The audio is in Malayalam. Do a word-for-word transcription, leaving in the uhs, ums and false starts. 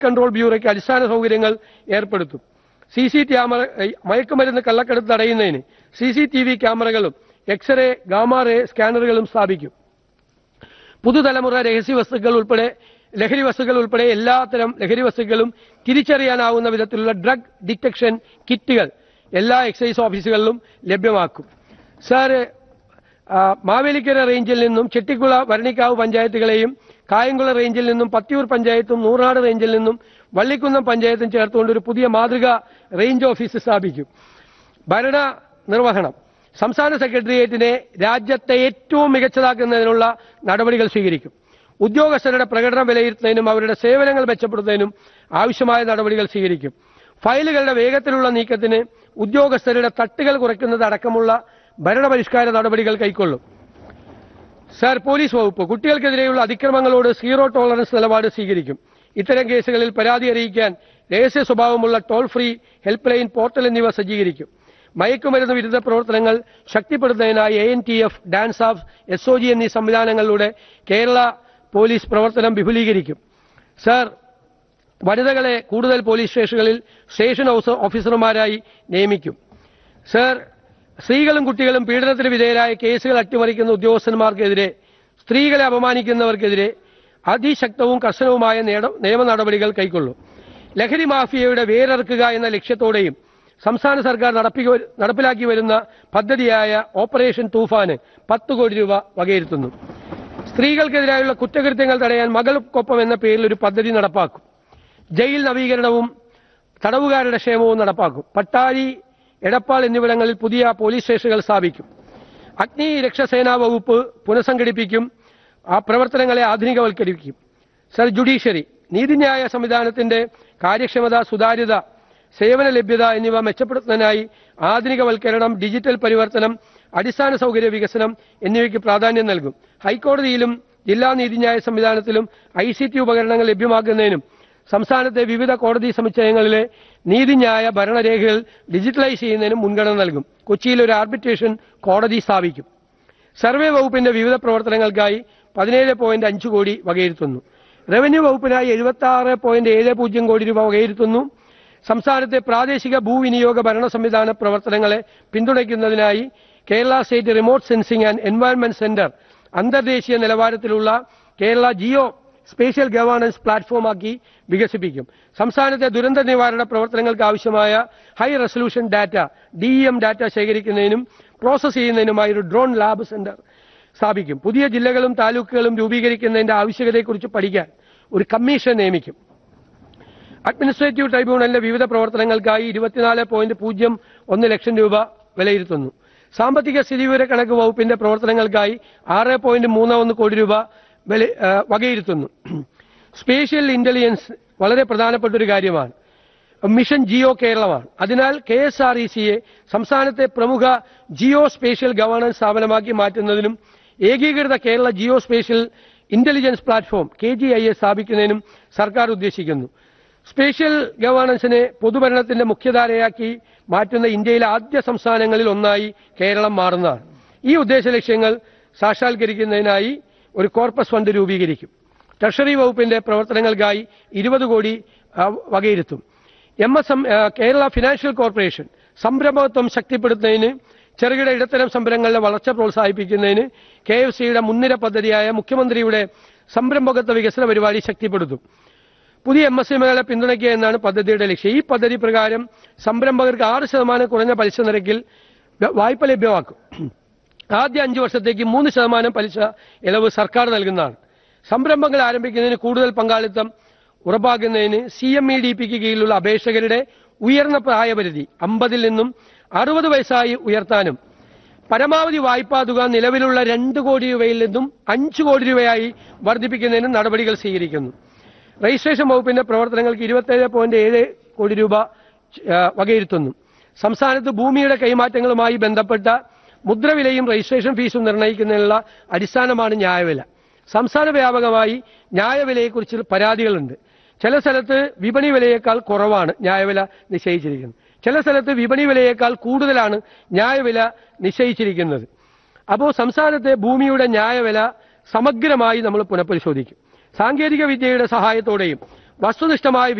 കൺട്രോൾ ബ്യൂറോയ്ക്ക് അടിസ്ഥാന സൗകര്യങ്ങൾ ഏർപ്പെടുത്തും. സി സി ക്യാമറ മയക്കുമരുന്ന് കള്ളക്കടത്ത് തടയുന്നതിന് സി സി ടി വി ക്യാമറകളും എക്സ്റേ ഗാമ റേ സ്കാനറുകളും സ്ഥാപിക്കും. പുതുതലമുറ രഹസ്യ വസ്തുക്കൾ ഉൾപ്പെടെ ലഹരി വസ്തുക്കൾ ഉൾപ്പെടെ എല്ലാത്തരം ലഹരി വസ്തുക്കളും തിരിച്ചറിയാനാവുന്ന വിധത്തിലുള്ള ഡ്രഗ് ഡിറ്റക്ഷൻ കിറ്റുകൾ എല്ലാ എക്സൈസ് ഓഫീസുകളിലും ലഭ്യമാക്കും. സാർ, മാവേലിക്കര റേഞ്ചിൽ നിന്നും ചെട്ടിക്കുള വരണിക്കാവ് പഞ്ചായത്തുകളെയും കായംകുളം റേഞ്ചിൽ നിന്നും പത്തിയൂർ പഞ്ചായത്തും നൂറാട് റേഞ്ചിൽ നിന്നും വള്ളിക്കുന്നം പഞ്ചായത്തും ചേർത്തുകൊണ്ട് ഒരു പുതിയ മാതൃക റേഞ്ച് ഓഫീസ് സ്ഥാപിക്കും. ഭരണ നിർവഹണം സംസ്ഥാന സെക്രട്ടേറിയറ്റിനെ രാജ്യത്തെ ഏറ്റവും മികച്ചതാക്കുന്നതിനുള്ള നടപടികൾ സ്വീകരിക്കും. ഉദ്യോഗസ്ഥരുടെ പ്രകടനം വിലയിരുത്തുന്നതിനും അവരുടെ സേവനങ്ങൾ മെച്ചപ്പെടുത്തുന്നതിനും ആവശ്യമായ നടപടികൾ സ്വീകരിക്കും. ഫയലുകളുടെ വേഗത്തിലുള്ള നീക്കത്തിന് ഉദ്യോഗസ്ഥരുടെ തട്ടുകൾ കുറയ്ക്കുന്നത് അടക്കമുള്ള ഭരണപരിഷ്കാര നടപടികൾ കൈക്കൊള്ളും. സാർ, പോലീസ് വകുപ്പ് കുട്ടികൾക്കെതിരെയുള്ള അതിക്രമങ്ങളോട് സീറോ ടോളറൻസ് നിലപാട് സ്വീകരിക്കും. ഇത്തരം കേസുകളിൽ പരാതി അറിയിക്കാൻ രഹസ്യ സ്വഭാവമുള്ള toll free help line portal എന്നിവ സജ്ജീകരിക്കും. മയക്കുമരുന്ന് വിരുദ്ധ പ്രവർത്തനങ്ങൾ ശക്തിപ്പെടുത്തുന്നതിനായി A N T F, dance of, S O G എന്നീ സംവിധാനങ്ങളിലൂടെ കേരള പോലീസ് പ്രവർത്തനം വിപുലീകരിക്കും. സാർ, വനിതകളെ കൂടുതൽ പോലീസ് സ്റ്റേഷനുകളിൽ സ്റ്റേഷൻ ഹൗസ് ഓഫീസർമാരായി നിയമിക്കും. സാർ, സ്ത്രീകളും കുട്ടികളും പീഡനത്തിന് വിധേയരായ കേസുകൾ അട്ടിമറിക്കുന്ന ഉദ്യോഗസ്ഥന്മാർക്കെതിരെ, സ്ത്രീകളെ അപമാനിക്കുന്നവർക്കെതിരെ അതിശക്തവും കർശനവുമായ നിയമ നടപടികൾ കൈക്കൊള്ളും. ലഹരി മാഫിയയുടെ വേരറുക്കുക എന്ന ലക്ഷ്യത്തോടെയും സംസ്ഥാന സർക്കാർ നടപ്പിലാക്കി വരുന്ന പദ്ധതിയായ ഓപ്പറേഷൻ തൂഫാന് പത്ത് കോടി രൂപ വകയിരുത്തുന്നു. സ്ത്രീകൾക്കെതിരായുള്ള കുറ്റകൃത്യങ്ങൾ തടയാൻ മകൾക്കൊപ്പം എന്ന പേരിൽ ഒരു പദ്ധതി നടപ്പാക്കും. ജയിൽ നവീകരണവും തടവുകാരുടെ ക്ഷേമവും നടപ്പാക്കും. പട്ടാഴി, എടപ്പാൾ എന്നിവിടങ്ങളിൽ പുതിയ പോലീസ് സ്റ്റേഷനുകൾ സ്ഥാപിക്കും. അഗ്നി രക്ഷാസേനാ വകുപ്പ് പുനഃസംഘടിപ്പിക്കും. ആ പ്രവർത്തനങ്ങളെ ആധുനികവൽക്കരിക്കും. സർ, ജുഡീഷ്യറി നീതിന്യായ സംവിധാനത്തിന്റെ കാര്യക്ഷമത, സുതാര്യത, സേവന ലഭ്യത എന്നിവ മെച്ചപ്പെടുത്തുന്നതിനായി ആധുനികവൽക്കരണം, ഡിജിറ്റൽ പരിവർത്തനം, അടിസ്ഥാന സൗകര്യ വികസനം എന്നിവയ്ക്ക് പ്രാധാന്യം നൽകും. ഹൈക്കോടതിയിലും ജില്ലാ നീതിന്യായ സംവിധാനത്തിലും ഐ സി ടി ഉപകരണങ്ങൾ ലഭ്യമാക്കുന്നതിനും സംസ്ഥാനത്തെ വിവിധ കോടതി സമുച്ചയങ്ങളിലെ നീതിന്യായ ഭരണരേഖകൾ ഡിജിറ്റലൈസ് ചെയ്യുന്നതിനും മുൻഗണന നൽകും. കൊച്ചിയിൽ ഒരു ആർബിട്രേഷൻ കോടതി സ്ഥാപിക്കും. സർവേ വകുപ്പിന്റെ വിവിധ പ്രവർത്തനങ്ങൾക്കായി പതിനേഴ് പോയിന്റ് അഞ്ച് കോടി വകയിരുത്തുന്നു. റവന്യൂ വകുപ്പിനായി എഴുപത്തി ആറ് പോയിന്റ് ഏഴ് പൂജ്യം കോടി രൂപ വകയിരുത്തുന്നു. സംസ്ഥാനത്തെ പ്രാദേശിക ഭൂവിനിയോഗ ഭരണ സംവിധാന പ്രവർത്തനങ്ങളെ പിന്തുണയ്ക്കുന്നതിനായി Kerala state remote sensing and environment centre അന്തർദേശീയ നിലവാരത്തിലുള്ള കേരള ജിയോ സ്പേഷ്യൽ ഗവേണൻസ് പ്ലാറ്റ്ഫോമാക്കി വികസിപ്പിക്കും. സംസ്ഥാനത്തെ ദുരന്ത നിവാരണ പ്രവർത്തനങ്ങൾക്ക് ആവശ്യമായ high resolution data D E M data ശേഖരിക്കുന്നതിനും process ചെയ്യുന്നതിനുമായി ഒരു ഡ്രോൺ ലാബ് സെന്റർ സ്ഥാപിക്കും. പുതിയ ജില്ലകളും താലൂക്കുകളും രൂപീകരിക്കുന്നതിന്റെ ആവശ്യകതയെക്കുറിച്ച് പഠിക്കാൻ ഒരു കമ്മീഷൻ നിയമിക്കും. അഡ്മിനിസ്ട്രേറ്റീവ് ട്രൈബ്യൂണലിന്റെ വിവിധ പ്രവർത്തനങ്ങൾക്കായി ഇരുപത്തിനാല് പോയിന്റ് പൂജ്യം ഒന്ന് ലക്ഷം രൂപ വിലയിരുത്തുന്നു. സാമ്പത്തിക സ്ഥിതിവിവര കണക്ക് വകുപ്പിന്റെ പ്രവർത്തനങ്ങൾക്കായി ആറ് പോയിന്റ് മൂന്ന് ഒന്ന് കോടി രൂപ വകയിരുത്തുന്നു. സ്പേഷ്യൽ ഇന്റലിജൻസ് വളരെ പ്രധാനപ്പെട്ട ഒരു കാര്യമാണ്. മിഷൻ ജിയോ കേരളമാണ്. അതിനാൽ കെ എസ് ആർ ഇ സിയെ സംസ്ഥാനത്തെ പ്രമുഖ ജിയോ സ്പേഷ്യൽ ഗവേണൻസ് സ്ഥാപനമാക്കി മാറ്റുന്നതിനും ഏകീകൃത Kerala Jio spatial intelligence platform K G I A സ്ഥാപിക്കുന്നതിനും സർക്കാർ ഉദ്ദേശിക്കുന്നു. സ്പേഷ്യൽ ഗവേണൻസിനെ പൊതുഭരണത്തിന്റെ മുഖ്യധാരയാക്കി മാറ്റുന്ന ഇന്ത്യയിലെ ആദ്യ സംസ്ഥാനങ്ങളിൽ ഒന്നായി കേരളം മാറുന്നതാണ്. ഈ ഉദ്ദേശ ലക്ഷ്യങ്ങൾ സാക്ഷാത്കരിക്കുന്നതിനായി ഒരു കോർപ്പസ് ഫണ്ട് രൂപീകരിക്കും. ട്രഷറി വകുപ്പിന്റെ പ്രവർത്തനങ്ങൾക്കായി ഇരുപത് കോടി വകയിരുത്തും. M S M Kerala financial corporation സംരംഭത്വം ശക്തിപ്പെടുത്തുന്നതിന്, ചെറുകിട ഇടത്തരം സംരംഭങ്ങളുടെ വളർച്ച പ്രോത്സാഹിപ്പിക്കുന്നതിന് കെ എഫ് സിയുടെ മുൻനിര പദ്ധതിയായ മുഖ്യമന്ത്രിയുടെ സംരംഭകത്വ വികസന പരിപാടി ശക്തിപ്പെടുത്തും. പുതിയ എം എസ് എംകളെ പിന്തുണയ്ക്കുക എന്നാണ് പദ്ധതിയുടെ ലക്ഷ്യം. ഈ പദ്ധതി പ്രകാരം സംരംഭകർക്ക് ആറ് ശതമാനം കുറഞ്ഞ പലിശ നിരക്കിൽ വായ്പ ലഭ്യമാക്കും. ആദ്യ അഞ്ചു വർഷത്തേക്ക് മൂന്ന് ശതമാനം പലിശ ഇളവ് സർക്കാർ നൽകുന്നതാണ്. സംരംഭങ്ങൾ ആരംഭിക്കുന്നതിന് കൂടുതൽ പങ്കാളിത്തം ഉറപ്പാക്കുന്നതിന് സി എം ഇ ഡി പിക്ക് കീഴിലുള്ള അപേക്ഷകരുടെ ഉയർന്ന പ്രായപരിധി അമ്പതിൽ നിന്നും അറുപത് വയസ്സായി ഉയർത്താനും പരമാവധി വായ്പാ തുക നിലവിലുള്ള രണ്ട് കോടി രൂപയിൽ നിന്നും അഞ്ചു കോടി രൂപയായി വർദ്ധിപ്പിക്കുന്നതിനും നടപടികൾ സ്വീകരിക്കുന്നു. രജിസ്ട്രേഷൻ വകുപ്പിന്റെ പ്രവർത്തനങ്ങൾക്ക് ഇരുപത്തിയേഴ് പോയിന്റ് ഏഴ് കോടി രൂപ വകയിരുത്തുന്നു. സംസ്ഥാനത്ത് ഭൂമിയുടെ കൈമാറ്റങ്ങളുമായി ബന്ധപ്പെട്ട മുദ്രവിലയും രജിസ്ട്രേഷൻ ഫീസും നിർണ്ണയിക്കുന്നതിനുള്ള അടിസ്ഥാനമാണ് ന്യായവില. സംസ്ഥാന വ്യാപകമായി ന്യായവിലയെക്കുറിച്ച് പരാതികളുണ്ട്. ചില സ്ഥലത്ത് വിപണി വിലയേക്കാൾ കുറവാണ് ന്യായവില നിശ്ചയിച്ചിരിക്കുന്നത്, ചില സ്ഥലത്ത് വിപണി വിലയേക്കാൾ കൂടുതലാണ് ന്യായവില നിശ്ചയിച്ചിരിക്കുന്നത്. അപ്പോൾ സംസ്ഥാനത്തെ ഭൂമിയുടെ ന്യായവില സമഗ്രമായി നമ്മൾ പുനഃപരിശോധിക്കും. സാങ്കേതിക വിദ്യയുടെ സഹായത്തോടെയും വസ്തുനിഷ്ഠമായ